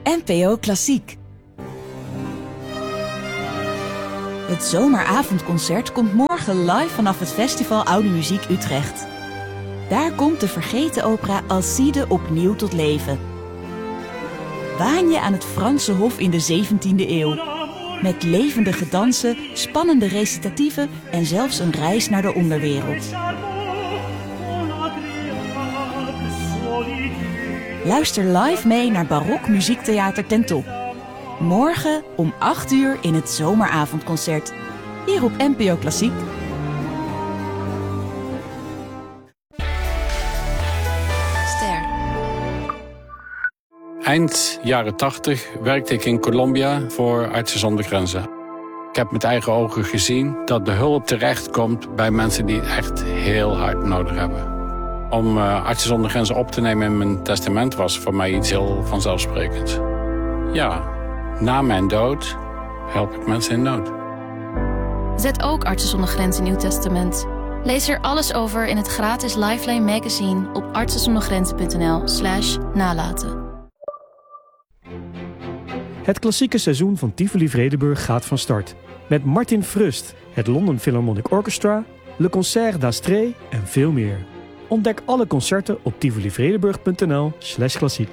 NPO Klassiek. Het zomeravondconcert komt morgen live vanaf het Festival Oude Muziek Utrecht. Daar komt de vergeten opera Alcide opnieuw tot leven. Waan je aan het Franse hof in de 17e eeuw. Met levendige dansen, spannende recitatieven en zelfs een reis naar de onderwereld. Luister live mee naar Barok Muziektheater ten Top. Morgen om 8 uur in het zomeravondconcert. Hier op NPO Klassiek. Ster. Eind jaren 80 werkte ik in Colombia voor Artsen zonder Grenzen. Ik heb met eigen ogen gezien dat de hulp terechtkomt bij mensen die het echt heel hard nodig hebben. Om Artsen zonder Grenzen op te nemen in mijn testament was voor mij iets heel vanzelfsprekends. Ja, na mijn dood help ik mensen in nood. Zet ook Artsen zonder Grenzen in uw testament. Lees er alles over in het gratis Lifeline magazine op artsenzondergrenzen.nl/nalaten. Het klassieke seizoen van Tivoli Vredenburg gaat van start. Met Martin Frust, het London Philharmonic Orchestra, Le Concert d'Astrée en veel meer. Ontdek alle concerten op tivolivredenburg.nl/klassiek.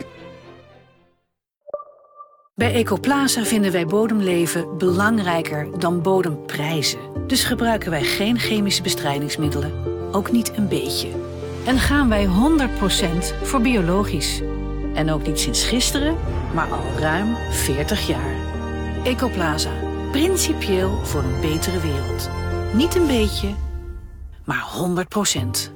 Bij Ecoplaza vinden wij bodemleven belangrijker dan bodemprijzen. Dus gebruiken wij geen chemische bestrijdingsmiddelen. Ook niet een beetje. En gaan wij 100% voor biologisch. En ook niet sinds gisteren, maar al ruim 40 jaar. Ecoplaza. Principieel voor een betere wereld. Niet een beetje, maar 100%.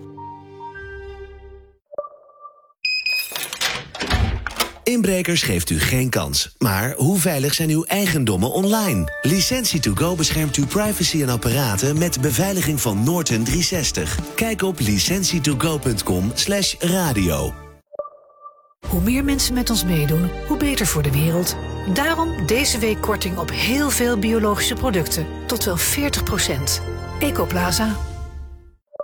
Inbrekers geeft u geen kans. Maar hoe veilig zijn uw eigendommen online? Licentie2Go beschermt uw privacy en apparaten met beveiliging van Norton 360. Kijk op licentie2go.com/radio. Hoe meer mensen met ons meedoen, hoe beter voor de wereld. Daarom deze week korting op heel veel biologische producten. Tot wel 40%. Ecoplaza.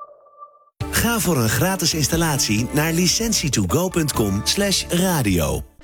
Ga voor een gratis installatie naar licentie2go.com/radio.